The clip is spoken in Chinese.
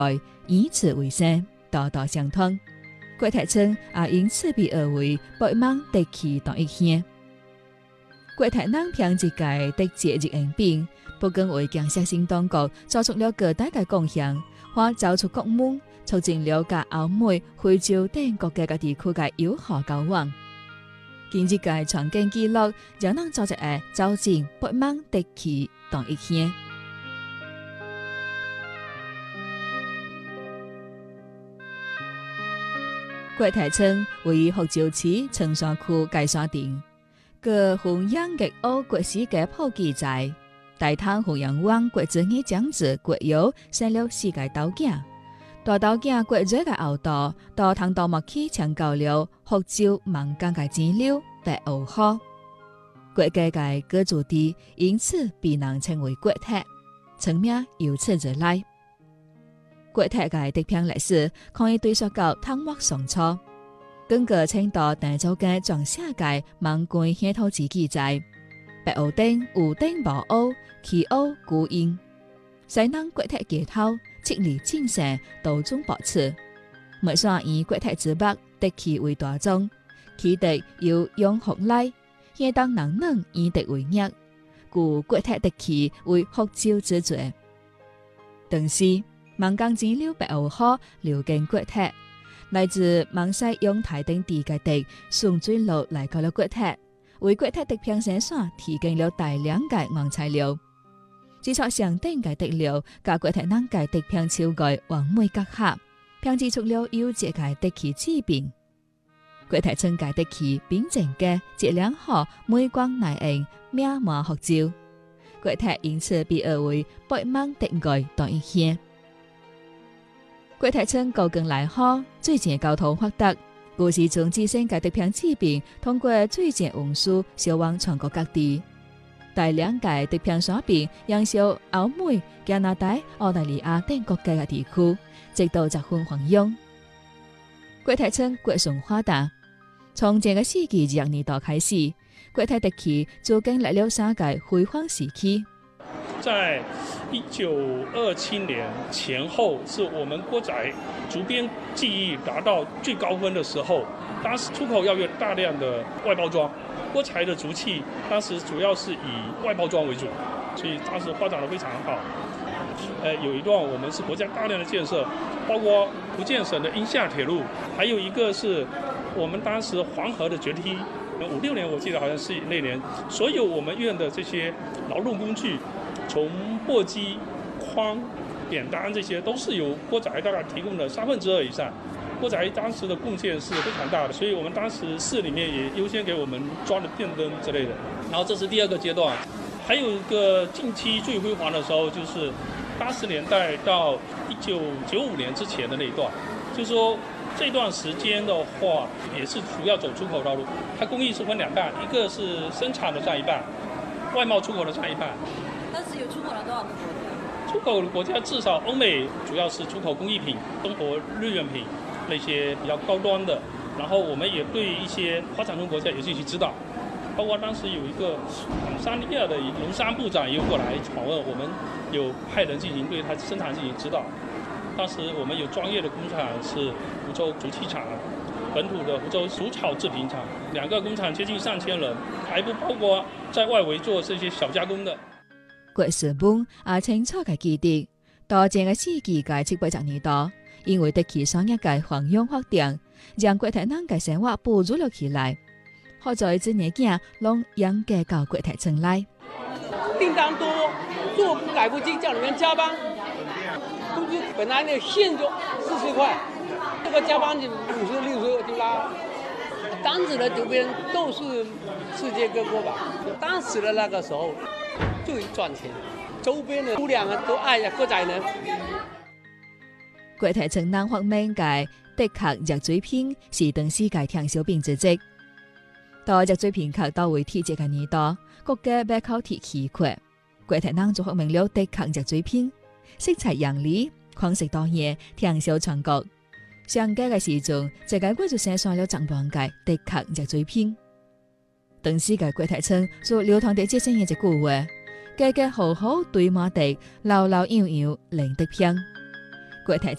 以此为生，道道相通。郭台春也因此被而为北莽得气同一线。郭台南凭一届得节日应兵，不仅为建设新当局做出了巨大嘅贡献，还走出国门，促进了甲欧美、非洲等各个地区嘅友好交往。今日嘅创建记录，让人做一个走进北莽得气同一线。郭台春位于福州市长沙区界山镇，个弘扬粤澳国史嘅普及在，大唐弘扬王国子女长子郭尧生了4个斗囝，大斗囝郭瑞嘅后代到唐朝末期抢救了福州孟江嘅支流白鳌河，郭家嘅居住地因此被人称为郭台，村名由此而来。郭台嘅地片历史可以追溯到唐末宋初。根據清代鄧祖嘅《狀寫界孟關鄉土志》記載，白鵝頂有頂無歐，其歐古音，西南郭台街頭七里精神，道中博此。每山以郭台之北得其為大宗，其地由用福來，現當人人以地為業，故郭台得其為福州之最。當時孟江支流白鵝河流經郭台。來自孟西陽台等地嘅地順水路來到了郭台，為郭台地平生產提供了大量嘅原材料。製作上等嘅地料，甲郭台南嘅地平超過完美結合，編製出了優質嘅地氣之變。郭台村嘅地氣秉正嘅質量好，美光耐用，名滿福州。郭台因此被譽為北莽地外同一線。郭台村高更來好，水井交通發達，故時從自身嘅地平之變，通過水井運輸銷往全國各地。大量嘅地平山邊，影響歐美、加拿大、澳大利亞等國家嘅地區，直到十分繁榮。郭台村國順發達，從這個世紀20年代開始，郭台地區就經歷了3個輝煌時期。 在1927年前後，是我們郭宅竹編技藝達到最高分的時候。當時出口要有大量的外包裝，郭宅的竹器當時主要是以外包裝為主，所以當時發展得非常好。有一段我們是國家大量的建設，包括福建省的英廈鐵路，還有一個是我們當時黃河的決堤。56年我記得好像是那年，所有我們院的這些勞動工具，從簸箕、筐、扁擔，這些都是由郭宅大概提供的2/3以上。郭宅當時的貢獻是非常大的，所以我們當時市裏面也優先給我們裝了電燈之類的。然後這是第2個階段，還有一個近期最輝煌的時候，就是80年代到1995年之前的那一段，就是說這段時間的話，也是主要走出口道路。它工藝是分2半，一個是生產的佔一半，外貿出口的佔一半。 當時有出口了多少個國家？ 出口國家至少歐美主要是出口工藝品、中國日用品那些比較高端的。然後我們也對一些發展中國家也進行指導，包括當時有一個坦桑尼亞的農商部長也有過來訪問，我們有派人進行對它生產進行指導。當時我們有專業的工廠是福州竹器廠，本土的福州竹草製品廠，2個工廠接近3000人，還不包括在外圍做這些小加工的。 郭順文也清楚嘅記得，到這個世紀嘅780年代，因為地區商業嘅繁榮發展，讓郭台南嘅生活步入了起來。好在這年間，攏養家到郭台村來。 訂單多，做改不進，叫你們加班。工資本來那現就40塊，這個加班就50、60就拉。當時的竹編都是世界各國吧。當時的那個時候最賺錢，周邊的姑娘都愛郭宅人。 郭台村南方面嘅的確熱水片是當時嘅暢銷品之一。到熱水片較到為體積嘅年代，國家要靠鐵器礦，郭台南就發明了的確熱水片，色彩艷麗，款式多樣，暢銷全國。上屆嘅時陣，這個國就生產了10萬個的確熱水片。當時嘅郭台村就流傳地這些嘢一句話：家家戶戶對馬地，老老幼幼零的片。郭台